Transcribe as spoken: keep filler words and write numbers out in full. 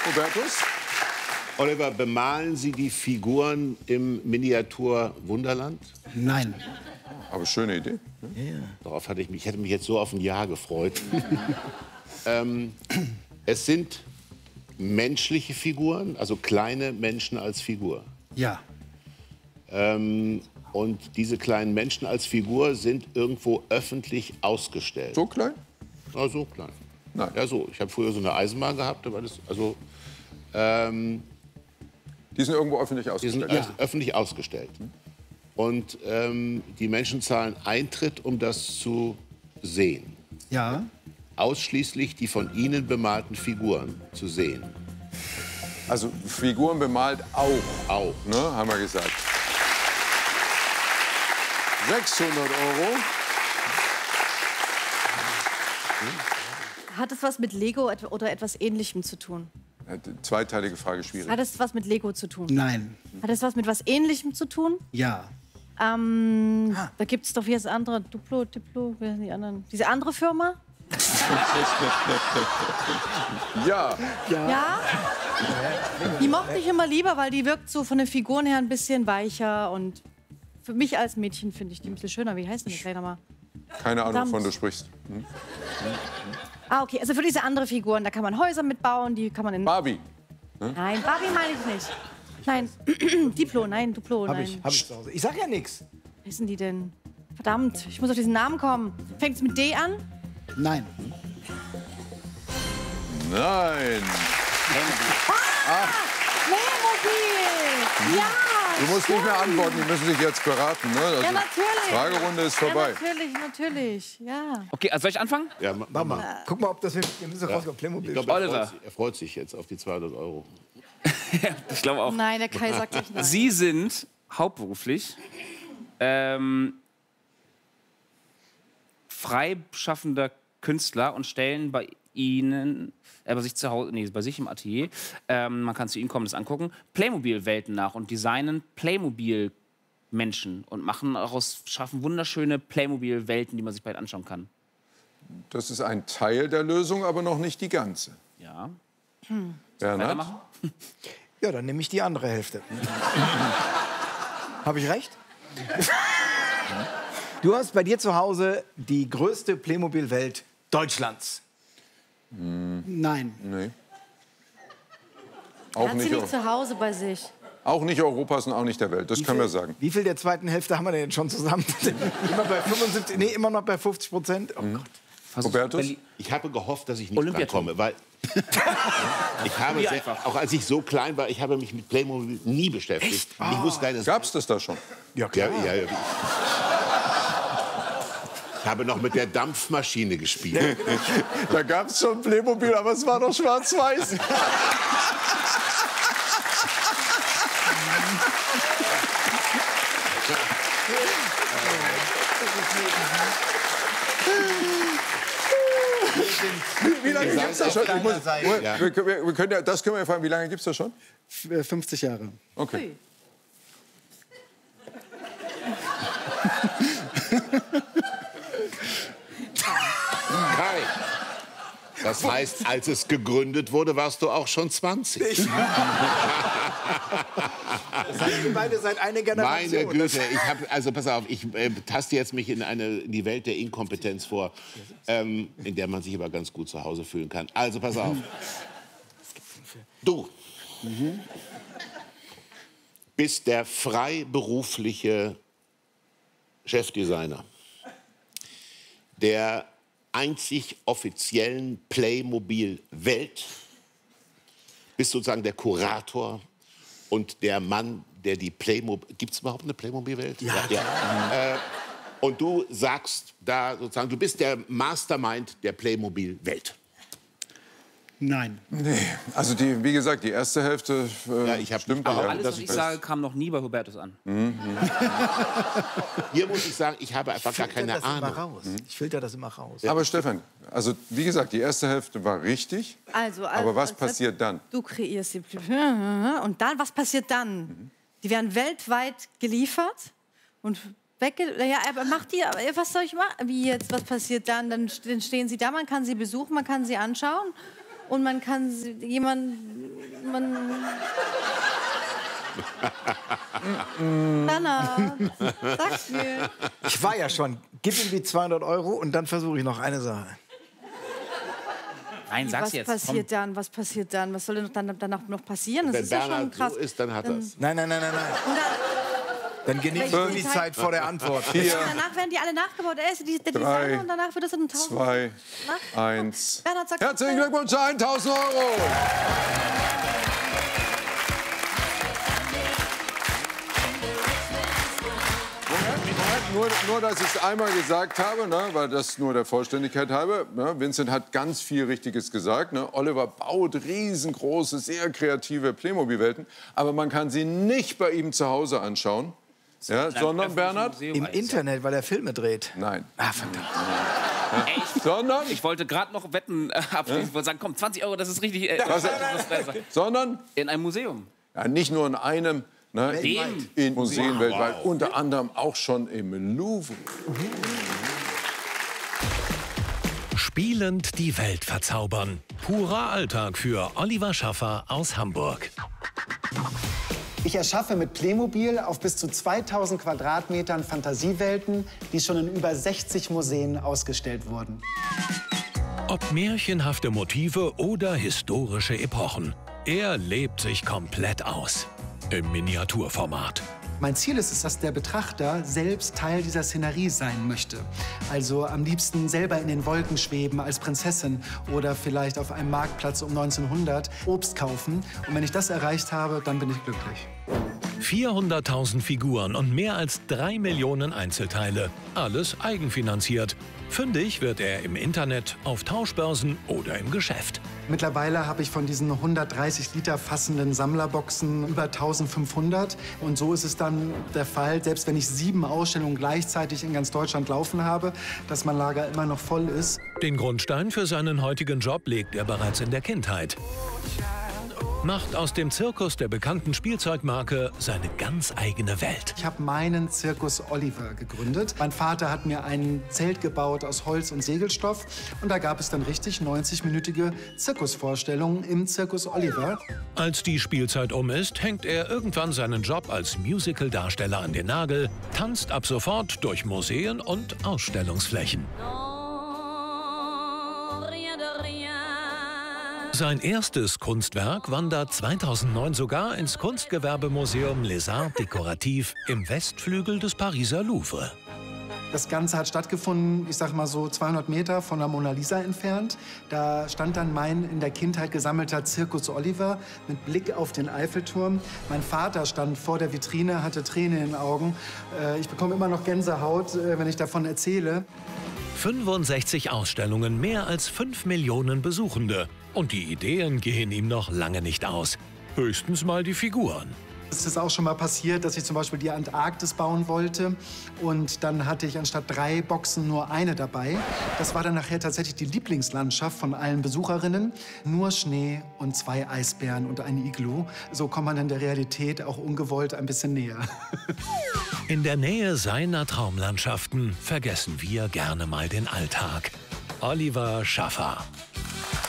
Hubertus? Oliver, bemalen Sie die Figuren im Miniatur Wunderland? Nein. Aber schöne Idee. Ja. Darauf hatte ich mich, ich hätte mich jetzt so auf ein Ja gefreut. ähm, es sind menschliche Figuren, also kleine Menschen als Figur. Ja. Ähm, und diese kleinen Menschen als Figur sind irgendwo öffentlich ausgestellt. So klein? Ja, so klein. Nein. Ja, so. Ich habe früher so eine Eisenbahn gehabt, aber das, also, ähm, die sind irgendwo öffentlich die sind ausgestellt? ja. öffentlich ausgestellt. Und ähm, die Menschen zahlen Eintritt, um das zu sehen. Ja. Ausschließlich die von ihnen bemalten Figuren zu sehen. Also Figuren bemalt auch. Auch. Ne, haben wir gesagt. sechshundert Euro. Hat es was mit Lego oder etwas Ähnlichem zu tun? Zweiteilige Frage, schwierig. Hat es was mit Lego zu tun? Nein. Hat es was mit was Ähnlichem zu tun? Ja. Ähm, ah. Da gibt es doch wie das andere, Duplo, Diplo, wer sind die anderen? Diese andere Firma? Ja. Ja. Ja? Die mochte ich immer lieber, weil die wirkt so von den Figuren her ein bisschen weicher. Und für mich als Mädchen finde ich die ein bisschen schöner. Wie heißt denn das gleich nochmal? Keine Ahnung, Verdammt. wovon du sprichst. Hm? Ah, okay. Also für diese andere Figuren, da kann man Häuser mitbauen, die kann man in... Barbie. Hm? Nein, Barbie meine ich nicht. Nein, Diplo, nein, Duplo, Hab nein. ich, hab ich zu Hause. Ich sag ja nichts. Wer sind die denn? Verdammt, ich muss auf diesen Namen kommen. Fängt es mit D an? Nein. Nein. Ah, Playmobil! Ja! Du musst nicht mehr antworten, die müssen sich jetzt beraten. Ne? Also Ja, natürlich. Fragerunde ist vorbei. Ja, natürlich, natürlich, ja. Okay, also soll ich anfangen? Ja, ma Mach mal. Guck mal, ob das wir müssen raus auf Playmobil. Ich glaube, er, Oliver. freut sich- er freut sich jetzt auf die zweihundert Euro. Ich glaube auch. Nein, der Kai sagt nicht nein. Sie sind hauptberuflich ähm, freischaffender Künstler und stellen bei Ihnen, äh, bei sich zu Hause, nee, bei sich im Atelier, ähm, man kann zu Ihnen kommen, das angucken, Playmobil-Welten nach und designen Playmobil-Menschen und machen daraus, schaffen wunderschöne Playmobil-Welten, die man sich bald anschauen kann. Das ist ein Teil der Lösung, aber noch nicht die ganze. Ja. Bernhard? Weitermachen? Ja, dann nehme ich die andere Hälfte. Habe ich recht? Du hast bei dir zu Hause die größte Playmobil-Welt Deutschlands. Nein. Nee. Er Auch hat sie nicht, nicht zu Hause bei sich. auch nicht Europas und auch nicht der Welt, das können wir sagen. Wie viel der zweiten Hälfte haben wir denn jetzt schon zusammen? Immer bei fünfundsiebzig, nee, immer noch bei fünfzig Prozent. Oh Gott. Hubertus? Ich habe gehofft, dass ich nicht Olympiaturm. drankomme, weil ich habe sehr, auch als ich so klein war, ich habe mich mit Playmobil nie beschäftigt. Ich wusste gar nicht, Gab's das da schon? Ja, ja, klar. ja, ja. Ich habe noch mit der Dampfmaschine gespielt. Da gab es schon Playmobil, aber es war doch schwarz-weiß. Wie, wie lange gibt es das schon? Ich muss, Ja. wir, wir, wir können ja, das können wir fragen, wie lange gibt es das schon? fünfzig Jahre. Okay. Kai, das heißt, als es gegründet wurde, warst du auch schon zwanzig. Das heißt, wir beide seit einer Meine Generation. Güte, ich habe, also pass auf, ich äh, taste jetzt mich in, eine, in die Welt der Inkompetenz vor, ähm, in der man sich aber ganz gut zu Hause fühlen kann. Also pass auf. Du bist der freiberufliche Chefdesigner der einzig offiziellen Playmobil-Welt. Bist sozusagen der Kurator und der Mann, der die Playmobil... Gibt es überhaupt eine Playmobil-Welt? Ja. ja. Äh, und du sagst da sozusagen, du bist der Mastermind der Playmobil-Welt. Nein. Nee, also die, wie gesagt, die erste Hälfte äh, Ja, ich hab stimmt. nicht Ja. Alles, was ich sage, kam noch nie bei Hubertus an. Hier muss ich sagen, ich habe einfach gar filter keine das immer Ahnung. raus. Ich filter das immer raus. Aber Stefan, also wie gesagt, die erste Hälfte war richtig. Also, also, Aber was also, passiert dann? Du kreierst die... Und dann, was passiert dann? Die werden weltweit geliefert und wegge... Ja, aber macht die... Was soll ich machen? Wie jetzt? Was passiert dann? Dann stehen sie da, man kann sie besuchen, man kann sie anschauen. Und man kann sie, jemand man... Bernhard, sag's mir. Ich war ja schon. Gib ihm die zweihundert Euro und dann versuche ich noch eine Sache. Nein, sag's Was jetzt. passiert dann? Was passiert dann? Was soll denn dann danach noch passieren? Das Wenn ist ja schon Bernhard krass. so ist, dann hat er es. Nein, nein, nein, nein, nein. Und dann, Dann genießen wir die Zeit- Zeit vor der Antwort. Vier, danach werden die alle nachgebaut. Er ist die, der Drei, Designer und danach wird das in ein Tausend. zwei, Na? eins. Bernhard sagt, Herzlichen Glückwunsch zu tausend Euro. Nur, nur, dass ich es einmal gesagt habe, ne, weil das nur der Vollständigkeit halber. Ne, Vincent hat ganz viel Richtiges gesagt. Ne. Oliver baut riesengroße, sehr kreative Playmobil-Welten, aber man kann sie nicht bei ihm zu Hause anschauen, ja, sondern, Bernhard? Im Internet, weil er Filme dreht. Nein. Ah, verdammt. Echt? Sondern, Ich wollte gerade noch Wetten äh, abschließen. Ich wollte sagen, komm, zwanzig Euro, das ist richtig. Äh, das ist besser. sondern In einem Museum. ja, nicht nur in einem, ne, Weltweit. in Museen weltweit, unter anderem auch schon im Louvre. Spielend die Welt verzaubern. Purer Alltag für Oliver Schaffer aus Hamburg. Ich erschaffe mit Playmobil auf bis zu zweitausend Quadratmetern Fantasiewelten, die schon in über sechzig Museen ausgestellt wurden. Ob märchenhafte Motive oder historische Epochen. Er lebt sich komplett aus. Im Miniaturformat. Mein Ziel ist es, dass der Betrachter selbst Teil dieser Szenerie sein möchte. Also am liebsten selber in den Wolken schweben als Prinzessin oder vielleicht auf einem Marktplatz um neunzehnhundert Obst kaufen. Und wenn ich das erreicht habe, dann bin ich glücklich. vierhunderttausend Figuren und mehr als drei Millionen Einzelteile. Alles eigenfinanziert. Fündig wird er im Internet, auf Tauschbörsen oder im Geschäft. Mittlerweile habe ich von diesen hundertdreißig Liter fassenden Sammlerboxen über eintausendfünfhundert. Und so ist es dann der Fall, selbst wenn ich sieben Ausstellungen gleichzeitig in ganz Deutschland laufen habe, dass mein Lager immer noch voll ist. Den Grundstein für seinen heutigen Job legt er bereits in der Kindheit. Macht aus dem Zirkus der bekannten Spielzeugmarke seine ganz eigene Welt. Ich habe meinen Zirkus Oliver gegründet. Mein Vater hat mir ein Zelt gebaut aus Holz und Segelstoff. Und da gab es dann richtig neunzig-minütige Zirkusvorstellungen im Zirkus Oliver. Als die Spielzeit um ist, hängt er irgendwann seinen Job als Musical-Darsteller an den Nagel, tanzt ab sofort durch Museen und Ausstellungsflächen. Sein erstes Kunstwerk wandert zweitausendneun sogar ins Kunstgewerbemuseum Les Arts Décoratifs im Westflügel des Pariser Louvre. Das Ganze hat stattgefunden, ich sag mal so zweihundert Meter von der Mona Lisa entfernt. Da stand dann mein in der Kindheit gesammelter Zirkus Oliver mit Blick auf den Eiffelturm. Mein Vater stand vor der Vitrine, hatte Tränen in den Augen. Äh, ich bekomme immer noch Gänsehaut, äh, wenn ich davon erzähle. fünfundsechzig Ausstellungen, mehr als fünf Millionen Besuchende. Und die Ideen gehen ihm noch lange nicht aus. Höchstens mal die Figuren. Es ist auch schon mal passiert, dass ich zum Beispiel die Antarktis bauen wollte. Und dann hatte ich anstatt drei Boxen nur eine dabei. Das war dann nachher tatsächlich die Lieblingslandschaft von allen Besucherinnen. Nur Schnee und zwei Eisbären und ein Iglu. So kommt man in der Realität auch ungewollt ein bisschen näher. In der Nähe seiner Traumlandschaften vergessen wir gerne mal den Alltag. Oliver Schaffer.